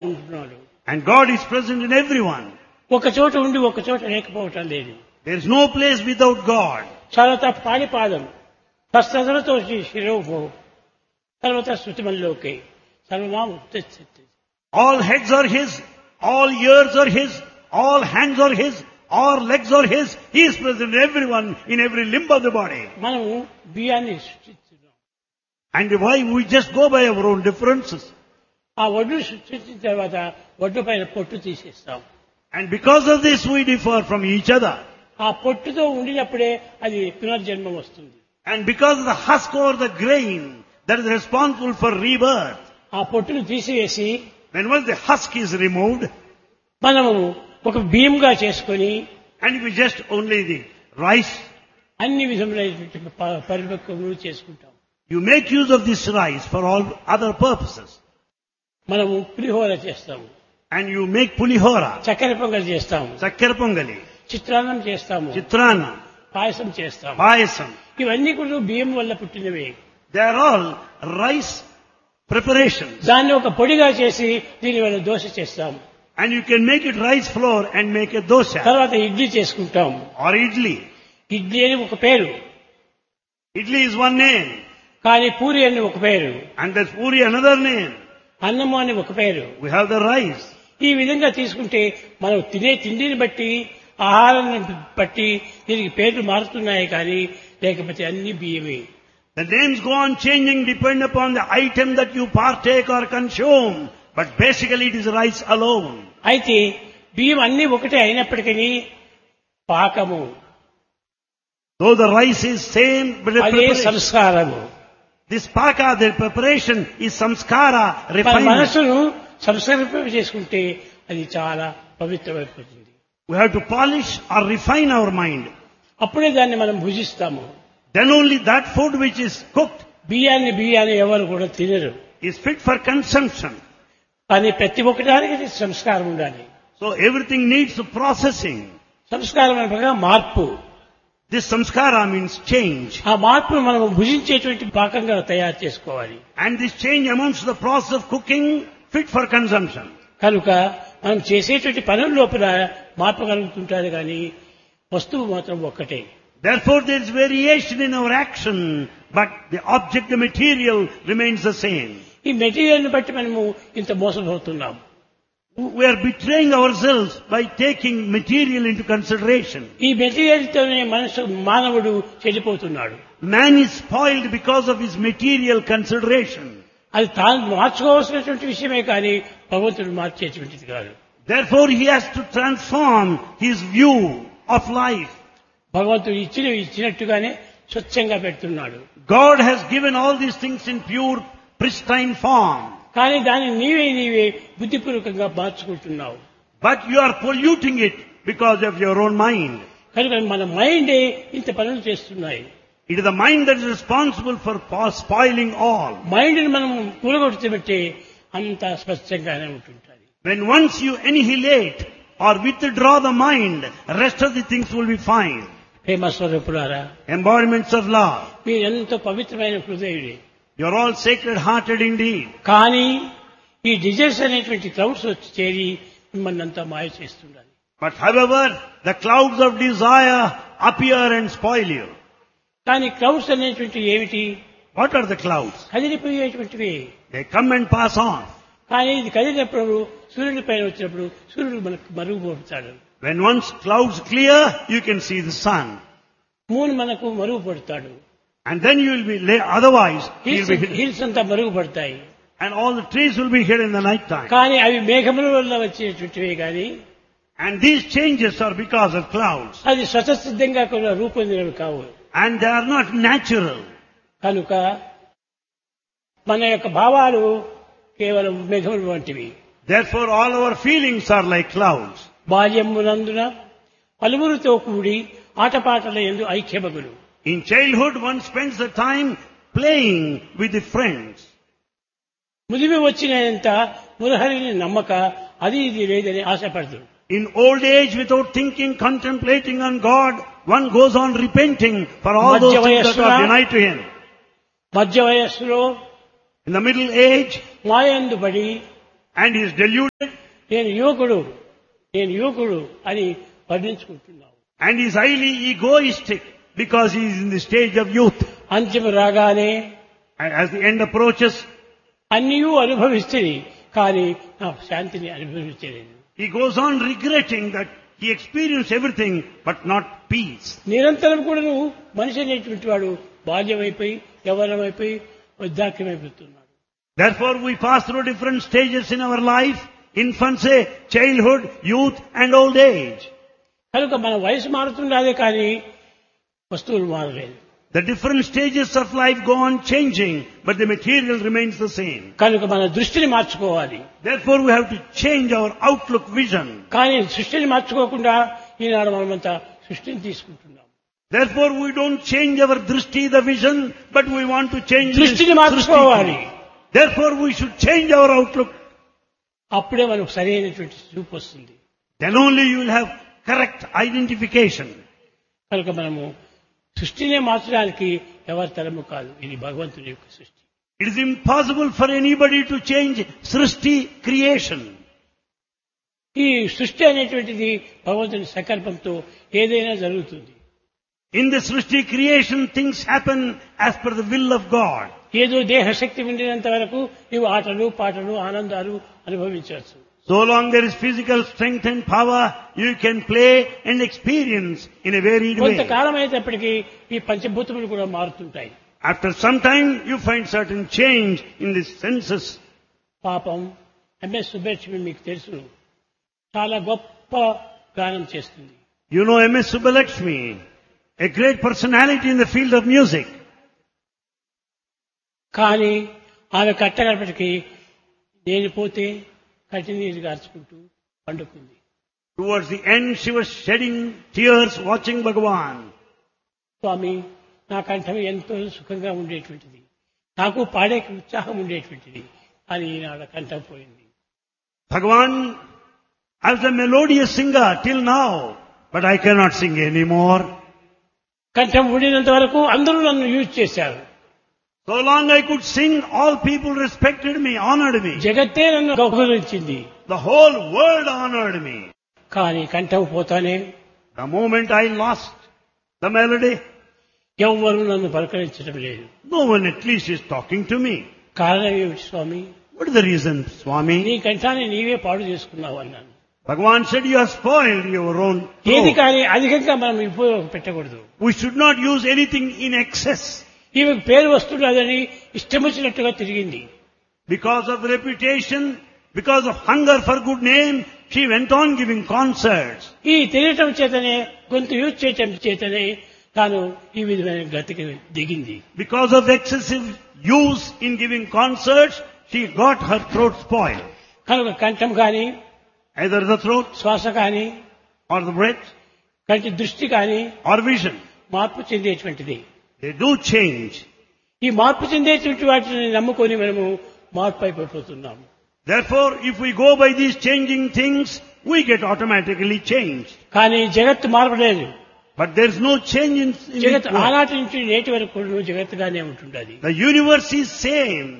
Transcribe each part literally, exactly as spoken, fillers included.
ఉంటున్నాడు. And God is present in everyone. ఒక చోట ఉండి ఒక చోట లేకపోవటం లేదు. There is no place without God. సర్వత పాణిపాదం హస్తధరతో శిరోభో సర్వత శృతిమల్లోకే సర్వమాం ఉత్తేజతి. All heads are His, all ears are His, all hands are His, all legs are His. He is present in everyone, in every limb of the body. మనం బియ్యాన్ని సృష్టిస్తున్నాం. And why we just go by our own differences. ఆ ఒడ్డు సృష్టించిన తర్వాత ఒడ్డు పైన పొట్టు తీసేస్తాం. And because of this we differ from each other. ఆ పొట్టుతో ఉండినప్పుడే అది పునర్జన్మం వస్తుంది. And because of the husk or the grain that is responsible for rebirth. ఆ పొట్టును తీసివేసి When once the husk is removed, మనము ఒక బియ్యంగా చేసుకొని and if we just only the rice, అన్ని విధములైనటువంటి ప- పరిపక్వములు చేసుకుంటాం. you make use of this rice for all other purposes. మనము పులిహోర చేస్తాము, And you make pulihora, చక్కెర పొంగల్ చేస్తాము, chakkar pongali, చిత్రాన్నం చేస్తాము, chitrana, పాయసం చేస్తాము. payasam. ఇవన్నీ కూడా బియ్యం వల్ల పుట్టినవే. They are all rice preparations. దాన్ని ఒక పొడిగా చేసి దీని వల్ల దోశ చేస్తాము. And you can make it rice flour and make a dosha తర్వాత ఇడ్లీ చేసుకుంటాము. or idli. ఇడ్లీ అని ఒక పేరు, Idli is one name. కానీ పూరి అని ఒక పేరు, And there's puri another name. అన్నము అని ఒక పేరు. We have the rice. ఈ విధంగా తీసుకుంటే మనం తినే తిండిని బట్టి ఆహారాన్ని బట్టి దీనికి పేర్లు మారుతున్నాయి కానీ లేకపోతే అన్ని బియ్యమే. The names go on changing depend upon the item that you partake or consume. But basically it is rice alone. అయితే బియ్యం అన్ని ఒకటే అయినప్పటికీ పాకము Though the rice is same, but the అదే preparation, సంస్కారము. this paka, the preparation is samskara, మన refinement. మనసును సంస్కరింప చేసుకుంటే అది చాలా పవిత్రమైపోతుంది. We have to polish or refine our mind. అప్పుడే దాన్ని మనం భుజిస్తాము. Then only that food which is cooked బియ్యాన్ని బియ్యాన్ని ఎవరు కూడా తినరు. is fit for consumption. కానీ ప్రతి ఒక్కదానికి సంస్కారం ఉండాలి. So everything needs processing. సంస్కారం అనగా మార్పు. This samskara means change. ఆ మార్పును మనం భుజించేటువంటి పాకంగా తయారు చేసుకోవాలి. And this change amounts to the process of cooking fit for consumption. కనుక మనం చేసేటువంటి పనుల లోపల మార్పు కలుగుతుంటారు కానీ వస్తువు మాత్రం ఒక్కటే. Therefore there is variation in our action, but the object, the material remains the same. ఈ మెటీరియల్ ని బట్టి మనము ఇంత మోసపోతున్నాం. We are betraying ourselves by taking material into consideration. ఈ మెటీరియల్ తోనే మనుషు మానవుడు చెడిపోతున్నాడు. Man is spoiled because of his material consideration. అది తాను మార్చుకోవాల్సినటువంటి విషయమే కానీ భగవంతుడు మార్చేటువంటిది కాదు. Therefore he has to transform his view of life. భగవంతుడు ఇచ్చిన ఇచ్చినట్టుగానే స్వచ్ఛంగా పెడుతున్నాడు. God has given all these things in pure, pristine form. కానీ దాన్ని నీవే నీవే బుద్ధిపూర్వకంగా మార్చుకుంటున్నావు. But you are polluting it because of your own mind. కనుక మన మైండే ఇంత పనులు చేస్తున్నాయి. It is the mind that is responsible for spoiling all. మైండ్ని మనం కూలగొట్టుబట్టి అంత స్పష్టంగానే ఉంటుంటుంది. When once you annihilate or withdraw the mind, rest of the things will be fine. ప్రేమ స్వరూపులారా, Embodiments of love. మీరు ఎంతో పవిత్రమైన హృదయుడే. You are all sacred hearted indeed. కానీ ఈ desires అనేటువంటి క్లౌడ్స్ వచ్చి చేరి మిమ్మల్ని అంతా మాయ చేస్తుండాలి. But however, the clouds of desire appear and spoil you. కానీ క్లౌడ్స్ అనేటువంటి ఏమిటి? What are the clouds? కదిలిపోయేటువంటివి. They come and pass on. కానీ ఇది కదిలినప్పుడు సూర్యుడి పైన వచ్చినప్పుడు సూర్యుడు మనకు మరుగుపడతాడు. When once clouds clear, you can see the sun. Moon మనకు మరుగుపడతాడు. And then you will be, lay, otherwise, you will be hidden. Hills అంతా మరుగుపడతాయి. And all the trees will be hid in the night time. కానీ అవి మేఘముల వల్ల వచ్చేటువంటివే కానీ And these changes are because of clouds. అది స్వతసిద్ధంగా కూడా రూపొందినవి కావు. And they are not natural. కనుక మన యొక్క భావాలు కేవలం మేఘములు వంటివి. Therefore all our feelings are like clouds. బాల్యమునందున పలువురితో కూడి ఆటపాటల యందు ఐక్యమగులు. In childhood one spends the time playing with the friends. ముదిమి వచ్చినంత మురహరిని నమ్మక అది ఇది లేదని ఆశపడదు. In old age, without thinking, contemplating on God, one goes on repenting for all those things that are denied to him. మధ్య వయస్సులో In the middle age, మాయందు పడి and he is deluded, నేను యువకుడు నేను యువకుడు అని వర్ణించుకుంటున్నావు. and he is highly egoistic because he is in the stage of youth. అంత్యం రాగానే And as the end approaches, అన్నియూ అనుభవిస్తుంది, కానీ నా శాంతిని అనుభవించలేదు. he goes on regretting that he experienced everything but not peace. నిరంతరం కూడా నువ్వు మనిషి అనేటువంటి వాడు బాల్యమైపోయి యవ్వనమైపోయి వృద్ధాక్యమైపోతున్నాడు. Therefore we pass through different stages in our life: infancy, childhood, youth and old age. కనుక మన వయసు మారుతుండాలే కానీ వస్తువులు మారలేదు. The different stages of life go on changing, but the material remains the same. కనుక మన దృష్టిని మార్చుకోవాలి. Therefore we have to change our outlook vision. కానీ సృష్టిని మార్చుకోకుండా ఈనాడు మనమంతా సృష్టిని తీసుకుంటున్నాం. Therefore we don't change our drishti, the vision, but we want to change దృష్టిని మార్చుకోవాలి. Therefore we should change our outlook. అప్పుడే మనకు సరైనటువంటి చూపు వస్తుంది. Then only you will have correct identification. కనుక మనము సృష్టినే మార్చడానికి ఎవరి తరము కాదు, ఇది భగవంతుని యొక్క సృష్టి. It is impossible for anybody to change Srishti, creation. ఈ సృష్టి అనేటువంటిది భగవంతుని సంకల్పంతో ఏదైనా జరుగుతుంది. In the Srishti creation, things happen as per the will of God. ఏదో దేహశక్తి ఉండినంత వరకు నీవు ఆటలు పాటలు ఆనందాలు అనుభవించవచ్చు. So long there is physical strength and power, you can play and experience in a varied way. కొంతకాలం అయినప్పటికీ ఈ పంచభూతములు కూడా మారుతుంటాయి. After some time, you find certain change in the senses. పాపం ఎంఎస్ సుబ్బలక్ష్మి మీకు తెలుసు, చాలా గొప్ప గానం చేస్తుంది. You know M S Subbalakshmi, a great personality in the field of music. కానీ ఆమె కట్టగడపటికి నేను పోతే కటినీరు గార్చుకుంటూ పండుకుంది. Towards the end, she was shedding tears watching Bhagavan. స్వామి, నా కంఠం ఎంతో సుఖంగా ఉండేటువంటిది, నాకు పాడే ఉత్సాహం ఉండేటువంటిది, అని ఈనాడు కంఠం పోయింది. Bhagavan, I was a melodious singer till now, but I cannot sing anymore. కంఠం ఉండినంత వరకు అందరూ నన్ను యూజ్ చేశారు. So long I could sing, all people respected me, honored me. జగత్తే నన్ను గౌరవించింది. The whole world honored me. కానీ కంఠం పోతానే The moment I lost the melody, ఎవ్వరూ నన్ను పలకరించడం లేదు. no one at least is talking to me. కారణం ఏమిటి స్వామి? What is the reason, Swami? నీ కంఠాన్ని నీవే పాడు చేసుకున్నావు అన్నాను. Bhagavan said, you have spoiled your own ఏది throat. కానీ అధికంగా మనం ఉపయోగం పెట్టకూడదు. We should not use anything in excess. ఈమె పేరు వస్తున్నదని ఇష్టం వచ్చినట్టుగా తిరిగింది. Because of reputation, because of hunger for good name, she went on giving concerts. ఈ తిరగటం చేతనే గొంతు యూజ్ చేయటం చేతనే తాను ఈ విధమైన గతికి దిగింది. Because of excessive use in giving concerts, she got her throat spoiled. కనుక కంఠం కానీ Either the throat శ్వాస కానీ or the breath కంటి దృష్టి కానీ or vision. మార్పు చెందేటువంటిది. They do change. ఈ మార్పు చెందేటువంటి వాటిని నమ్ముకొని మనము మార్పు అయిపోతున్నాము. Therefore, if we go by these changing things, we get automatically changed. కానీ జగత్తు మారలేదు. But there is no change in, in జగత్ it. ఆనాటి నుంచి నేటి వరకు కూడా జగత్తుగానే ఉంటుండది. The universe is same.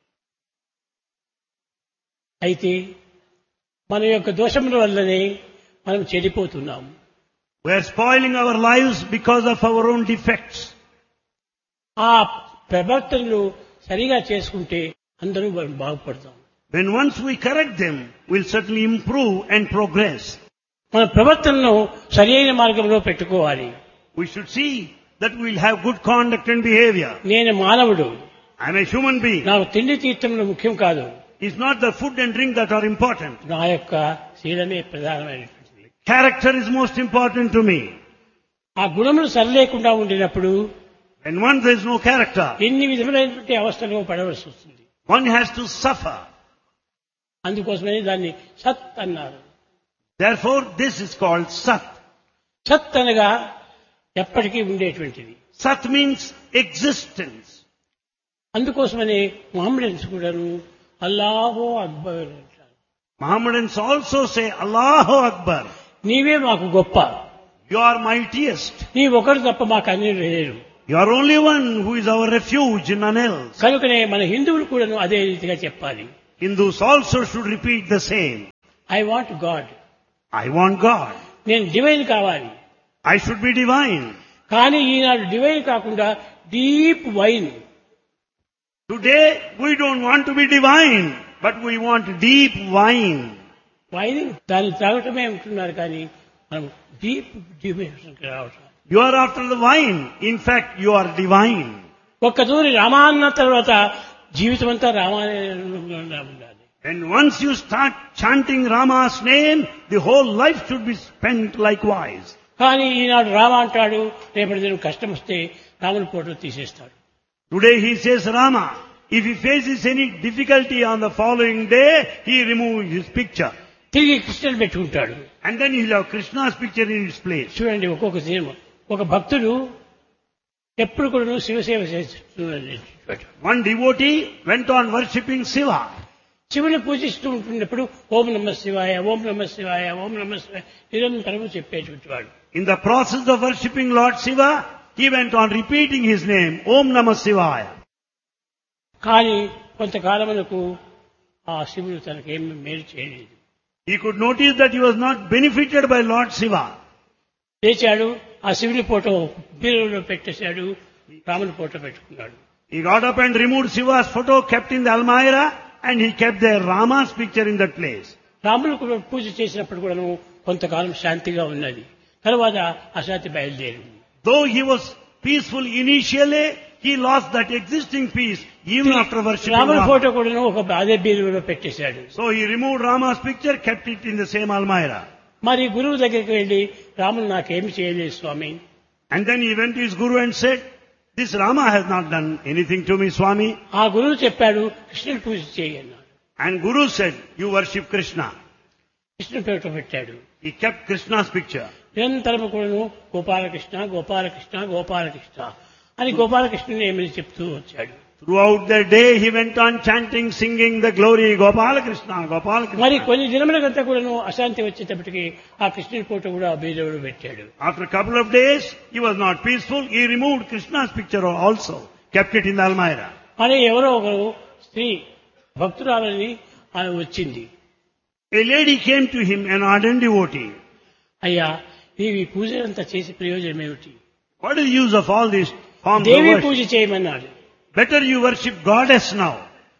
అయితే మన యొక్క దోషముల వల్లనే మనం చెడిపోతున్నాము. We are spoiling our lives because of our own defects. ఆ ప్రవర్తనలు సరిగా చేసుకుంటే అందరూ మనం బాగుపడతాం. When once we correct them, we'll certainly improve and progress. మన ప్రవర్తనను సరియైన మార్గంలో పెట్టుకోవాలి. We should see that we'll have good conduct and behavior. నేను మానవుడు, I'm a human being. నాకు తిండి తీర్థములు ముఖ్యం కాదు. It's not the food and drink that are important. నా యొక్క శీలమే ప్రధానమైనటువంటిది. Character is most important to me. ఆ గుణములు సరిలేకుండా ఉండినప్పుడు When once there is no character, ఎన్ని విధములైనటువంటి అవస్థలు పడవలసి వస్తుంది. one has to suffer. అందుకోసమే దాన్ని సత్ అన్నారు. Therefore, this is called Sat. సత్ అనగా ఎప్పటికీ ఉండేటువంటిది. Sat means existence. అందుకోసమని మొహమ్మడన్స్ కూడాను అల్లాహో అక్బర్ అంటారు. Mohammedans also say, Allahu Akbar. నీవే మాకు గొప్ప, You are mightiest. నీ ఒకరు తప్ప మాకు అన్ని లేరు. You are only one who is our refuge, none else. కనుకనే మన హిందువులు కూడాను అదే రీతిగా చెప్పాలి. Hindus also should repeat the same. I want God, I want God. నేను డివైన్ కావాలి. I should be divine. కానీ ఈనాడు డివైన్ కాకుండా deep wine, Today we don't want to be divine, but we want deep wine. Wine దాన్ని తాగటమే ఉంటున్నారు కానీ మనం deep డివైన్కి రావటం. You are after the wine. In fact, you are divine. ఒక్కతూరి రామాన్న తర్వాత జీవితం అంతా రామాయణంలో ఉండాలి. And once you start chanting Rama's name, the whole life should be spent likewise. కానీ ఈనాడు రామ అంటాడు, రేపటి దినం కష్టం వస్తే రాముని ఫోటో తీసేస్తాడు. Today he says Rama. If he faces any difficulty on the following day, he removes his picture. తిరిగి కృష్ణుడు పెట్టుకుంటాడు. And then he'll have Krishna's picture in his place. చూడండి, ఒక్కొక్క సినిమా ఒక భక్తుడు ఎప్పుడు కూడా శివసేవ చేస్తున్నాడు. One devotee went on worshipping Shiva. శివుని పూజిస్తూ ఉంటున్నప్పుడు ఓం నమ శివాయ, ఓం నమ శివాయ, ఓం నమ శివాయ నిరంతరము చెప్పేటువంటి వాడు. In the process of worshipping Lord Shiva, he went on repeating his name, Om Namah Shivaya. కానీ కొంతకాలమునకు ఆ శివుడు తనకేమి మేలు చేయలేదు. He could notice that he was not benefited by Lord Shiva. లేచాడు, ఆ శివుని ఫోటో బీరువాలో పెట్టేశాడు, రాముని ఫోటో పెట్టుకున్నాడు. He got up and removed Shiva's photo, kept in the Almirah, and he kept the Rama's picture in that place. రాముడు కూడా పూజ చేసినప్పుడు కూడాను కొంతకాలం శాంతిగా ఉన్నది, తర్వాత అశాంతి బయలుదేరింది. Though he was peaceful initially, he lost that existing peace even after worshipping రాముని Rama. ఫోటో కూడాను ఒక అదే బీరువాలో పెట్టేశాడు. So he removed Rama's picture, kept it in the same Almirah. మరి గురువు దగ్గరికి వెళ్లి రాముడు నాకేమి చేయలేదు స్వామి. And then he went to his guru and said, this Rama has not done anything to me, Swami. ఆ గురువు చెప్పాడు, కృష్ణుడి పూజ చేయి అన్నాడు. And Guru said, you worship Krishna. కృష్ణుడి ఫోటో పెట్టాడు. He kept Krishna's picture. నిరంతరము కూడాను గోపాలకృష్ణ గోపాలకృష్ణ గోపాలకృష్ణ అని గోపాలకృష్ణుని ఏమని చెప్తూ వచ్చాడు. Throughout the day he went on chanting, singing the glory, Gopala Krishna, Gopala Krishna. మరి కొన్ని దినములకంతా కూడాను అశాంతి వచ్చేటప్పటికి ఆ కృష్ణుడి ఫోటో కూడా బీరువాలో పెట్టాడు. After a couple of days, he was not peaceful. He removed Krishna's picture also, kept it in the Almirah. అని ఎవరో ఒకరు స్త్రీ భక్తురాలని ఆమె వచ్చింది. A lady came to him, an ardent devotee. అయ్యా, నీవి పూజ అంతా చేసి ప్రయోజనం ఏమిటి? What is the use of all these forms of Devi puja worship? చేయమన్నాడు. Better you worship goddess now.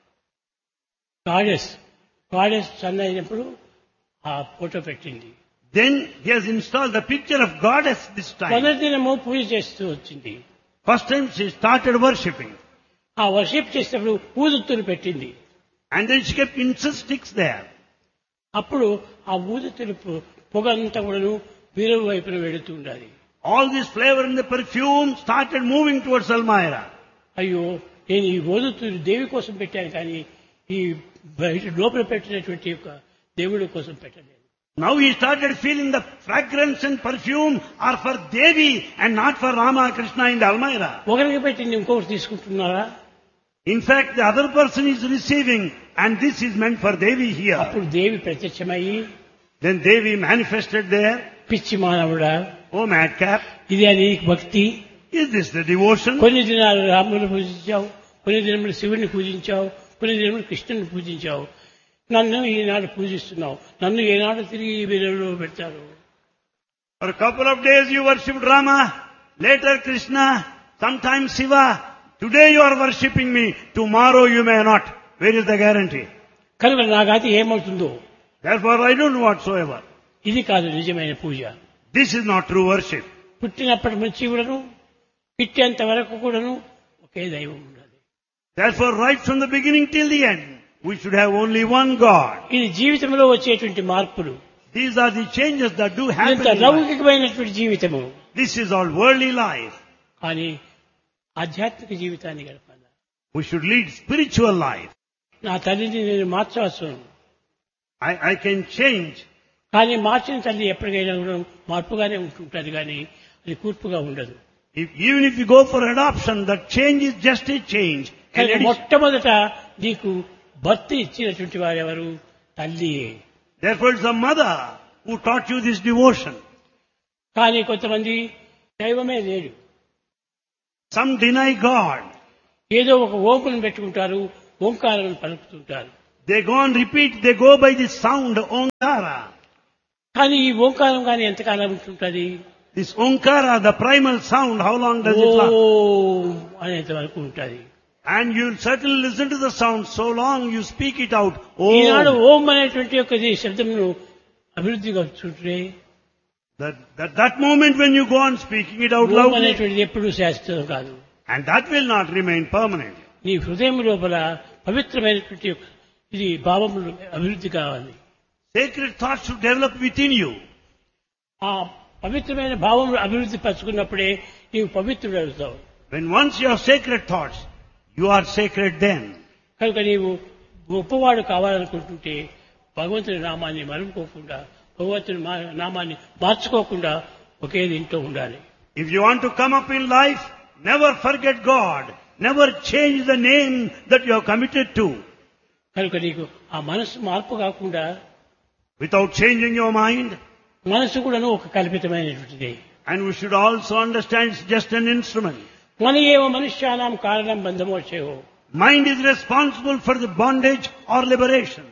Goddess goddess sun అయినప్పుడు ఆ ఫోటో పెట్టింది. Then he has installed the picture of goddess this time. మొదటి దినము పూజ చేస్తూ వచ్చింది. First time she started worshipping. ఆ worship చేసేటప్పుడు ఊదుత్తులు పెట్టింది. And then she kept incense sticks there. అప్పుడు ఆ ఊదుతులు పొగ అంతా కూడాను బీరువా వైపున వెళుతూ ఉండాలి. All this flavor in the perfume started moving towards Almirah. అయ్యో, నేను ఈ ఊదుతులు దేవి కోసం పెట్టాను కానీ ఈ బయట లోపల పెట్టినటువంటి యొక్క దేవుడి కోసం పెట్టలేదు. Now he started feeling the fragrance and perfume are for Devi and not for Rama Krishna in the Almirah. ఒకరికి పెట్టింది ఇంకొకరు తీసుకుంటున్నారా? In fact, the other person is receiving and this is meant for Devi here. అప్పుడు దేవి ప్రత్యక్షమయ్యి, Then Devi manifested there. పిచ్చి మానవుడా, Oh madcap, ఇది అని భక్తి. is this the devotion? కొన్ని దినాలు రాముని పూజించావు, కొన్ని దినములు శివుని పూజించావు, కొన్ని దినములు కృష్ణుని పూజించావు. నన్ను ఈనాడు పూజిస్తున్నావు, నన్ను ఏనాడు తిరిగి ఈ బీరువాలో పెడతారు? For a couple of days you worshipped Rama, later Krishna, sometimes Shiva. Today you are worshipping me, tomorrow you may not. Where is the guarantee? కనుక నా గతి ఏమవుతుందో? Therefore I don't know whatsoever. ఇది కాదు నిజమైన పూజ. This is not true worship. పుట్టినప్పటి నుంచి కూడాను పిట్టేంత వరకు కూడాను ఒకే దైవం ఉండాలి. Therefore right from the beginning till the end, we should have only one God. ఇది జీవితంలో వచ్చేటువంటి మార్పులు. These are the changes that do happen ఇంత in life. లౌకికమైనటువంటి జీవితము. This is all worldly life. కానీ ఆధ్యాత్మిక జీవితాన్ని గడపాలి. We should lead spiritual life. నా తల్లిని నేను మార్చవచ్చు, I, I can change. కానీ మార్చిన తల్లి ఎప్పటికైనా కూడా మార్పుగానే ఉంటుంటుంది, కానీ అది కూర్పుగా ఉండదు. If, even if you go for adoption, that change is just a change. An కానీ addition. మొట్టమొదట నీకు భర్త ఇచ్చినటువంటి వారెవరు? తల్లియే. Therefore it's the mother who taught you this devotion. కానీ కొంతమంది దైవమే లేడు, Some deny God. ఏదో ఒక ఓంకును పెట్టుకుంటారు, ఓంకారం పలుకుతుంటారు. They go and repeat, they go by the sound, Omkara. కానీ ఈ ఓంకారం కానీ ఎంతకాలం ఉంటుంటది? This Omkara, the primal sound, how long does it last? ఓం అనేంత వరకు ఉంటుంది. And you'll certainly listen to the sound so long you speak it out. Eenadu Om. ఓం అనేటువంటి యొక్క శబ్దమును అభివృద్ధిగా చూడే That, that, that moment when you go on speaking it out Om loudly, అనేటువంటిది ఎప్పుడూ శాశ్వతం కాదు. and that will not remain permanent. నీ హృదయం లోపల పవిత్రమైనటువంటి యొక్క ఇది భావములు అభివృద్ధి కావాలి. Sacred thoughts should develop within you. ఆ పవిత్రమైన భావములు అభివృద్ధి పరచుకున్నప్పుడే నీవు పవిత్రుడు అవుతావు. When once you have sacred thoughts, you are sacred then. కనుక నీవు గొప్పవాడు కావాలనుకుంటుంటే భగవంతుని నామాన్ని మరుపుకోకుండా, భగవంతుని మా- నామాన్ని మార్చుకోకుండా ఒకే దీంట్లో ఉండాలి. If you want to come up in life, never forget God. Never change the name that you are committed to. కనుక నీకు ఆ మనసు మార్పు కాకుండా Without changing your mind. మనసు కూడాను ఒక కల్పితమైనటువంటిది. And we should also understand it's just an instrument. మన ఏవ మనుష్యానాం కారణం బంధమోక్షయో. Mind is responsible for the bondage or liberation.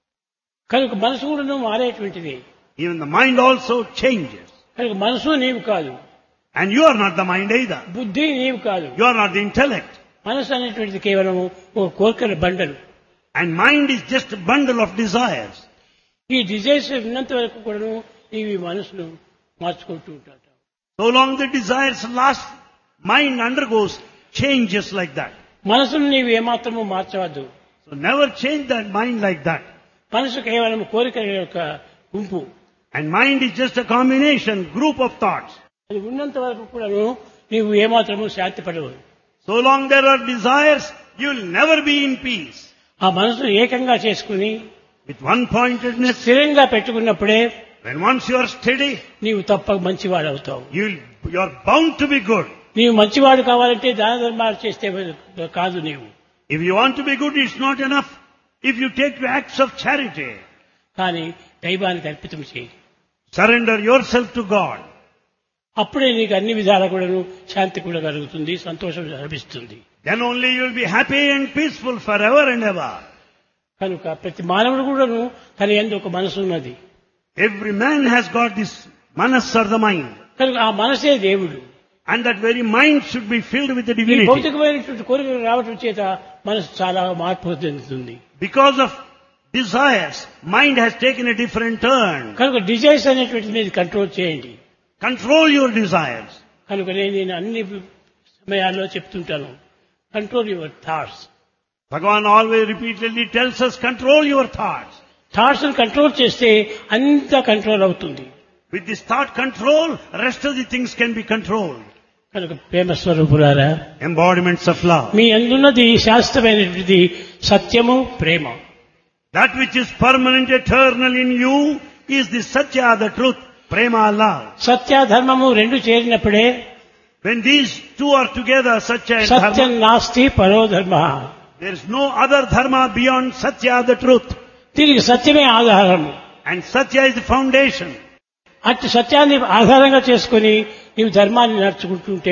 కనుక మనసు కూడాను మారేటువంటిది. Even the mind also changes. కనుక మనసు నీవు కాదు, And you are not the mind either. బుద్ధి నీవు కాదు. You are not the intellect. మనసు అనేటువంటిది కేవలం ఒక కోరికల బండలు. And mind is just a bundle of desires. ఈ డిజైర్స్ ఉన్నంత వరకు కూడాను నీవు ఈ మనసును మార్చుకుంటూ ఉంటాడు. So long the desires last, mind undergoes changes like that. మనసును నీవు ఏమాత్రము మార్చవద్దు. So never change that mind like that. మనసు కేవలం కోరికల యొక్క గుంపు. And mind is just a combination, group of thoughts. అది ఉన్నంత వరకు కూడాను నీవు ఏమాత్రము శాంతి పడవు. So long there are desires, you will never be in peace. ఆ మనసును ఏకంగా చేసుకుని With one pointedness, స్థిరంగా పెట్టుకున్నప్పుడే when once you are steady, నీవు తప్పక మంచివాడు అవుతావు. you you are bound to be good. నీవు మంచివాడు కావాలంటే దాన ధర్మాలు చేస్తే కాదు. నీవు If you want to be good, it's not enough if you take the acts of charity. కానీ దైవానికి అర్పితం చేయి. Surrender yourself to God. అప్పుడే నీకు అన్ని విధాలా కూడాను శాంతి కూడా కలుగుతుంది, సంతోషం లభిస్తుంది. Then only you will be happy and peaceful forever and ever. కనుక ప్రతి మానవుడు కూడాను తన యందు ఒక మనసు ఉన్నది. Every man has got this manas or the mind. కనుక ఆ మనసే దేవుడు. And that very mind should be filled with the ఈ divinity. భౌతికమైనటువంటి కోరికలు రావటం చేత మనసు చాలా మార్పు చెందుతుంది. Because of desires, mind has taken a different turn. కనుక డిజైర్స్ అనేటువంటి మీద కంట్రోల్ చేయండి. Control your desires. కనుక నేను నేను అన్ని సమయాల్లో చెప్తుంటాను, control your thoughts. Bhagavan always repeatedly tells us, control your thoughts. Thoughts control చేస్తే అంతా కంట్రోల్ అవుతుంది. With this thought control, rest of the things can be controlled. కనుక ప్రేమ స్వరూపులారా, Embodiments of love. మీ అందున్నది శాస్త్రమైనటువంటిది సత్యము, ప్రేమ. That which is permanent, eternal in you is the Satya, the truth, Prema, love. సత్య ధర్మము రెండు చేరినప్పుడే When these two are together, Satya and Satyam Dharma, నాస్తి పరో ధర్మ. there is no other Dharma beyond Satya, the truth. దీనికి సత్యమే ఆధారము. And Satya is the foundation. అట్టి సత్యాన్ని ఆధారంగా చేసుకుని నీవు ధర్మాన్ని నడుచుకుంటుంటే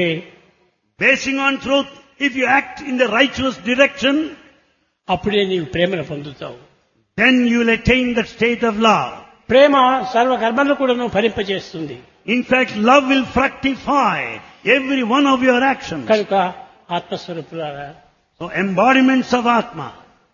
Basing on truth, if you act in the righteous direction, అప్పుడే నీవు ప్రేమను పొందుతావు. then you will attain that state of love. ప్రేమ సర్వ కర్మలను కూడా ఫలింపజేస్తుంది. In fact, love will fructify every one of your actions. కనుక ఆత్మస్వరూపులారా, So embodiments of Atma.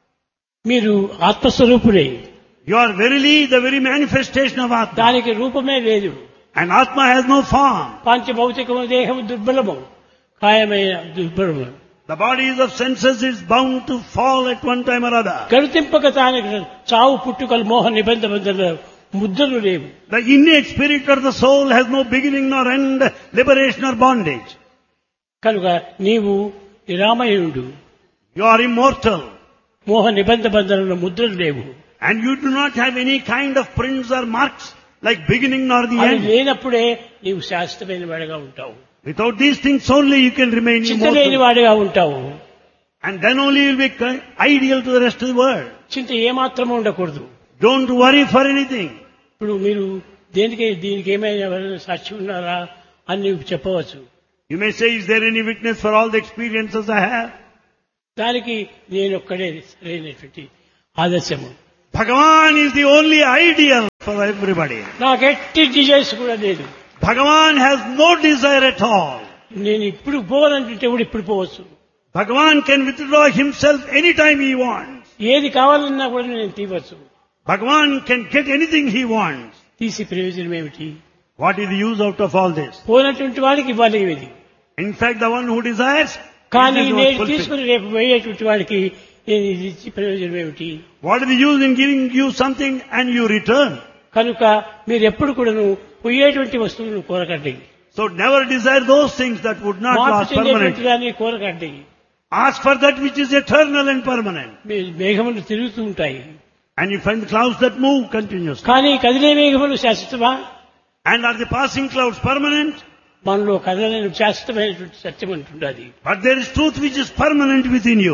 మీరు ఆత్మస్వరూపులే. You are verily the very manifestation of Atma. దానికి రూపమే లేదు. And Atma has no form. పంచభౌతికము దేహము దుర్బలము, కాయమైన దుర్బలము. The bodies of senses is bound to fall at one time or other. గడితింపక తానికి చావు పుట్టుకలు మోహ నిబంధన ముద్రలు లేవు. The innate spirit of the soul has no beginning nor end, liberation or bondage. కనుక నీవు నిరామయుడు, You are immortal. మోహ నిబంధ బంధనల ముద్రలు లేవు. And you do not have any kind of prints or marks like beginning nor the అది end. లేనప్పుడే నీవు శాశ్వతమైన వాడిగా ఉంటావు. Without these things only you can remain చింత లేని immortal. వాడిగా ఉంటావు. And then only you will be ideal to the rest of the world. చింత ఏమాత్రము ఉండకూడదు. Don't worry for anything. ఇప్పుడు మీరు దేనికి దీనికి ఏమైనా ఎవరైనా సాక్షి ఉన్నారా అని నీవు చెప్పవచ్చు. You may say, is there any witness for all the experiences I have? దానికి నేను ఒక్కడే సరైనటువంటి ఆదర్శము. Bhagavan is the only ideal for everybody. నాకు ఎట్టి డిజైర్స్ కూడా లేదు. Bhagavan has no desire at all. నేను ఇప్పుడు పోవాలంటే కూడా ఇప్పుడు పోవచ్చు. Bhagavan can withdraw himself anytime he wants. ఏది కావాలన్నా కూడా నేను తీవచ్చు. Bhagavan can get anything he wants. తీసి ప్రయోజనం ఏమిటి? What is the use out of all this? పోయినటువంటి వాడికి ఇవ్వాలి ఇది. In fact, the one who desires, కానీ it is not నేను fulfilled. తీసుకుని రేపు పోయేటువంటి వాడికి నేను ఇది ఇచ్చి ప్రయోజనం ఏమిటి? What is the use in giving you something and you return? కనుక మీరు ఎప్పుడు కూడాను పోయేటువంటి వస్తువులను కోరకండి. So never desire those things that would not మార్పు last చెందేటువంటి permanently. దాన్ని కోరకండి. Ask for that which is eternal and permanent. మీ- మేఘములు తిరుగుతూ ఉంటాయి, And you find the clouds that move continuously. కానీ కదిలే మేఘములు శాశ్వతమా? And are the passing clouds permanent? మనలో కదలని శాశ్వతమైనటువంటి సత్యం అంటుండది. But there is truth which is permanent within you.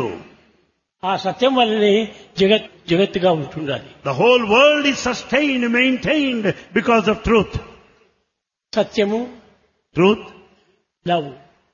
ఆ సత్యం వల్లనే జగత్ జగత్తుగా ఉంటుండాలి. The whole world is sustained, maintained because of truth. సత్యము, Truth, లవ్,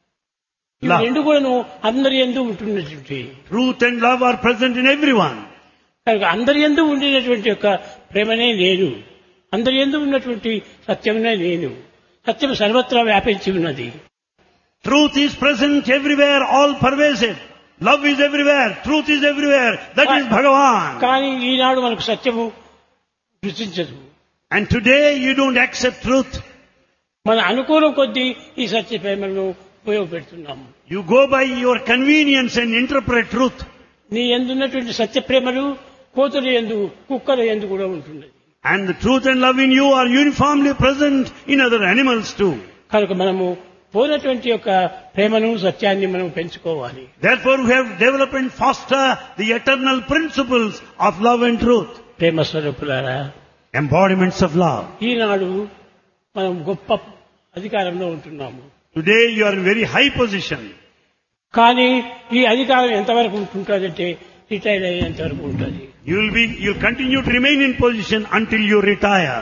ఇవి Love. రెండు కూడాను అందరి యందు ఉంటున్నటువంటి, truth and love are present in everyone. కనుక అందరి యందు ఉండేటువంటి యొక్క ప్రేమనే నేను, అందరి యందు ఉన్నటువంటి సత్యమునే నేను. సత్యం సర్వత్రా వ్యాపించి ఉన్నది. Truth is present everywhere, all pervasive. Love is everywhere, truth is everywhere. That is Bhagavan. కానీ ఈనాడు మనకు సత్యము రుచించదు. And today you don't accept truth. మన అనుకూలం కొద్దీ ఈ సత్య ప్రేమను ఉపయోగపెడుతున్నాము. You go by your convenience and interpret truth. నీ ఎందున్నటువంటి సత్య ప్రేమలు కోతుల యందు, కుక్కల యందు కూడా ఉంటున్నది. And the truth and love in you are uniformly present in other animals too. కనుక మనము పోయినటువంటి యొక్క ప్రేమను సత్యాన్ని మనం పెంచుకోవాలి. Therefore we have developed and foster the eternal principles of love and truth. ప్రేమ స్వరూపులారా, Embodiments of love. ఈనాడు మనం గొప్ప అధికారంలో ఉంటున్నాము. Today you are in very high position. కానీ ఈ అధికారం ఎంతవరకు ఉంటుందంటే రిటైర్ అయ్యేంత వరకు ఉంటుంది. You will be, you will continue to remain in position until you retire.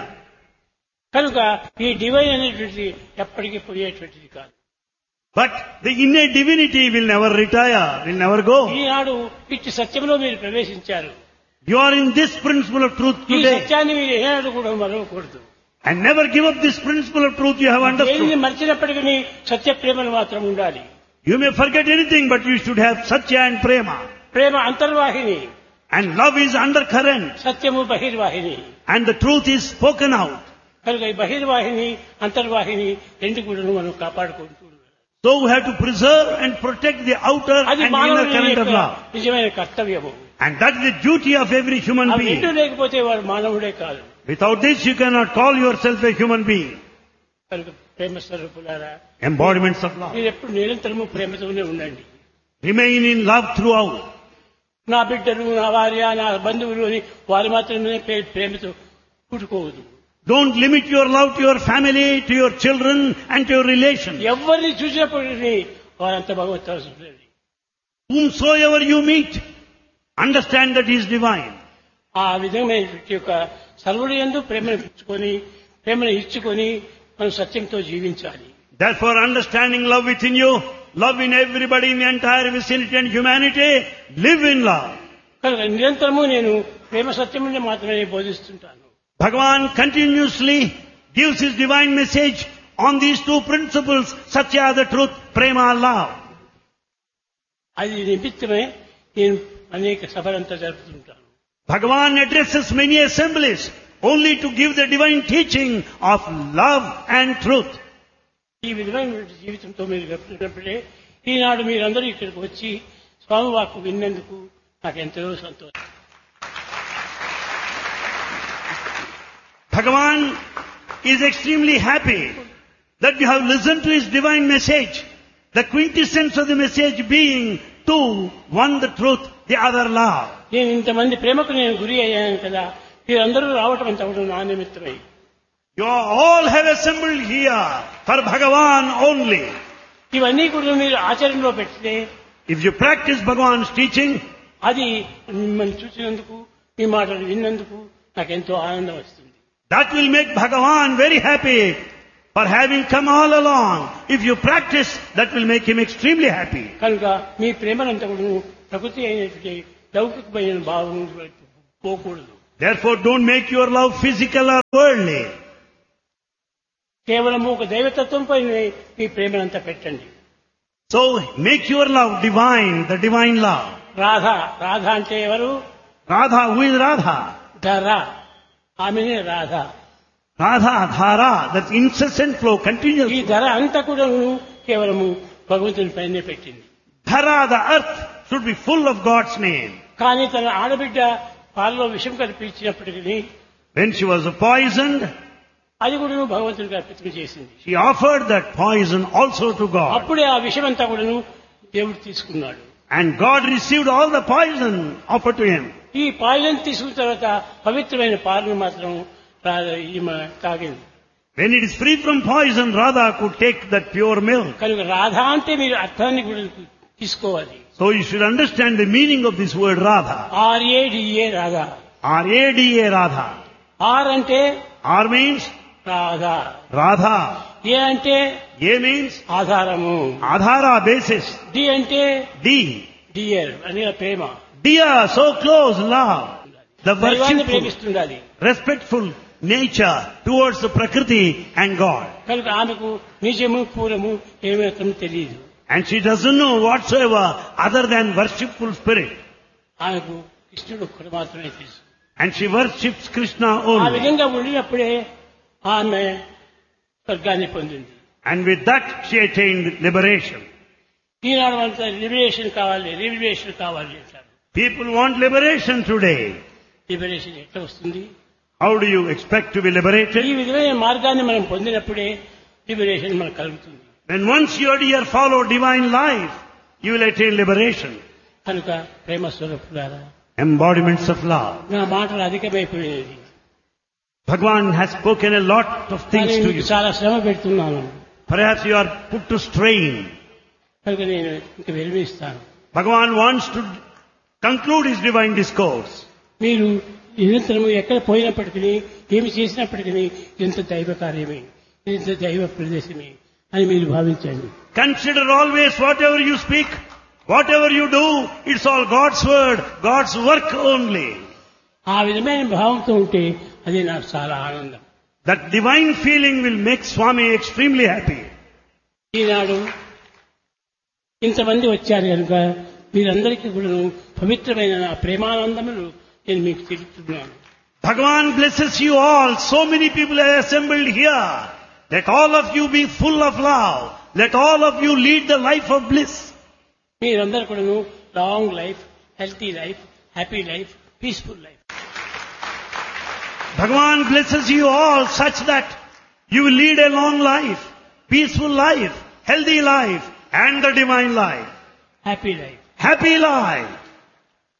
కనుక ఈ డివైన్ అనేటువంటిది ఎప్పటికీ పోయేటువంటిది కాదు. But the innate divinity will never retire, will never go. ఈనాడు ఇట్టి సత్యంలో మీరు ప్రవేశించారు. You are in this principle of truth ఈ today. సత్యాన్ని మీరు ఏనాడు కూడా మరవకూడదు. And never give up this principle of truth you have దేనిని understood. మర్చినప్పటికీ సత్య ప్రేమలు మాత్రం ఉండాలి. You may forget anything, but you should have Satya and Prema. Prema అంతర్వాహిని, And love is undercurrent. సత్యము బహిర్వాహిని. And the truth is spoken out. కనుక ఈ బహిర్వాహిని అంతర్వాహిని రెండు కూడా మనం కాపాడుకుంటూ ఉండాలి. So we have to preserve and protect the outer అది and inner మానవుని current of యొక్క love. నిజమైన కర్తవ్యము. And that is the duty of every human అవి రెండు being. లేకపోతే వాడు మానవుడే కాదు. Without this you cannot call yourself a human being. కనుక ప్రేమ స్వరూపులారా, Embodiments of love. మీరు ఎప్పుడు నిరంతరము ప్రేమతోనే ఉండండి. Remain in love throughout. నా బిడ్డలు, నా భార్య, నా బంధువులు అని వారు మాత్రమే ప్రే- ప్రేమతో పుట్టుకోవద్దు. Don't limit your love to your family, to your children and to your relations. ఎవరిని చూసినప్పటికీ వారంత భగవత్ Whomsoever you meet, understand that he is divine. ఆ విధమైనటువంటి యొక్క సర్వుడి యందు ప్రేమను ఇచ్చుకొని ప్రేమను ఇచ్చుకొని మనం సత్యంతో జీవించాలి. Therefore, understanding love within you, love in everybody in the entire vicinity and humanity, live in love. కనుక నిరంతరము నేను ప్రేమ సత్యమునే మాత్రమే బోధిస్తుంటాను. Bhagavan continuously gives his divine message on these two principles, Satya, the truth, Prema, love. అది నిమిత్తమే నేను అనేక సభలంతా జరుపుతుంటాను. Bhagavan addresses many assemblies only to give the divine teaching of love and truth. ఈ విధమైన జీవితంతో మీరు గడిపినప్పుడే ఈనాడు మీరందరూ ఇక్కడికి వచ్చి స్వామి వాక్కు విన్నందుకు నాకు ఎంతో సంతోషం. Bhagavan is extremely happy that you have listened to his divine message, the quintessence of the message being two, one the truth, the other love. నేను ఇంతమంది ప్రేమకు నేను గురి అయ్యాను కదా, మీరందరూ రావటం అంత కూడా నా నిమిత్తమై. You all have assembled here for Bhagavan only. ఇవన్నీ కూడా మీరు ఆచరణలో పెడితే If you practice Bhagavan's teaching, అది మిమ్మల్ని చూసినందుకు, మీ మాటలు విన్నందుకు నాకు ఎంతో ఆనందం వస్తుంది. that will make Bhagavan very happy for having come all along. If you practice, that will make him extremely happy. కనుక మీ ప్రేమనంతా కూడా ప్రకృతి అయినటువంటి లౌకికమైన భావం పోకూడదు. Therefore, don't make your love physical or worldly. కేవలం ఒక దైవతత్వంపై మీ ప్రేమనంతా పెట్టండి. So, make your love divine, the divine love. Radha Radha అంటే ఎవరు? Radha, who is Radha? ధర, ఆమెనే Radha. Radha, Dhara, that incessant flow, ఈ continuous. ధర అంతా కూడా కేవలము భగవంతుని పైనే పెట్టింది. Dhara, the earth, should be full of God's name. కానీ తన ఆడబిడ్డ పాలలో విషం కల్పించినప్పటికీ When she was poisoned, అది కూడా భగవంతునికి అర్పితం చేసింది. she offered that poison also to God. అప్పుడే ఆ విషం అంతా కూడాను దేవుడు తీసుకున్నాడు. And God received all the poison offered to him. ఈ పాయిజన్ తీసుకున్న తర్వాత పవిత్రమైన పాలను మాత్రం రా- ఈమె తాగింది. When it is free from poison, Radha could take that pure milk. కనుక రాధా అంటే మీరు అర్థాన్ని కూడా తీసుకోవాలి. So you should understand the meaning of this word Radha. ఆర్ఏడిఏ Radha. R A D A Radha. Are అంటే R means రాధా, Radha. ఏ అంటే A means ఆధారము, Adhara, basis. D అంటే D. డియర్ అనే ప్రేమ. Dear, so close, love. The దైవాన్ని worshipful, ప్రేమిస్తుండాలి. respectful nature towards the Prakriti and God. కనుక ఆమెకు నిజము పూరము ఏమాత్రం తెలియదు. And she doesn't know whatsoever other than worshipful spirit. ఆమెకు కృష్ణుడు ఒక్కడు మాత్రమే తెలుసు. And she worships Krishna ఆ only. విధంగా ఉండినప్పుడే ఆమె స్వర్గాన్ని పొందింది. And with that she attained liberation. ఈనాడు అంతా లిబరేషన్ కావాలి, లిబరేషన్ కావాలి అంటారు. People want liberation today. Liberation ఎట్లా వస్తుంది? How do you expect to be ఈ liberated? విధమైన మార్గాన్ని మనం పొందినప్పుడే లిబరేషన్ మనకు కలుగుతుంది. When once you dear follow divine life, you will attain liberation. కనుక ప్రేమ స్వరూపులారా, Embodiments of love. నా మాటలు అధికమైపోయినది. Bhagavan has spoken a lot of కానీ things to మీకు you. చాలా శ్రమ పెడుతున్నాను. Perhaps you are put to strain. కనుక నేను ఇంక విరమిస్తాను. Bhagavan wants to conclude his divine discourse. మీరు నిరంతరము ఎక్కడ పోయినప్పటికీ, ఏమి చేసినప్పటికీ ఎంత దైవ కార్యమే, ఎంత దైవ ప్రదేశమే అని మీరు భావించండి. Consider always whatever you speak, whatever you do, it's all God's word, God's work only. ఆ విధమైన భావంతో ఉంటే అది నాకు చాలా ఆనందం. That divine feeling will make Swami extremely happy. ఈనాడు ఇంతమంది వచ్చారు కనుక మీరందరికీ కూడా పవిత్రమైన నా ప్రేమానందములు నేను మీకు తెలుపుతున్నాను. Bhagavan blesses you all. So many people are assembled here. Let all of you be full of love. Let all of you lead the life of bliss. మీరందరూ కూడా long life, healthy life, happy life, peaceful life. Bhagavan blesses you all such that you will lead a long life, peaceful life, healthy life, and the divine life. Happy life. Happy life.